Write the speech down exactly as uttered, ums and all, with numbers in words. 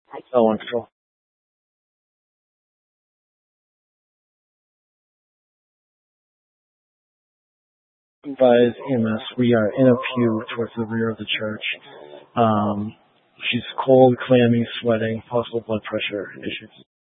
Oh, wonderful. By E M S, we are in a pew towards the rear of the church. Um, she's cold, clammy, sweating, possible blood pressure issues.